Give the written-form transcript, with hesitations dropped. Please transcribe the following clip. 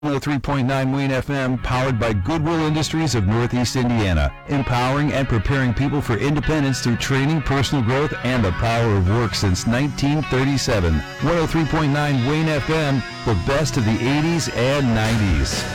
103.9 Wayne FM, powered by Goodwill Industries of Northeast Indiana, empowering and preparing people for independence through training, personal growth, and the power of work since 1937. 103.9 Wayne FM, the best of the 80s and 90s.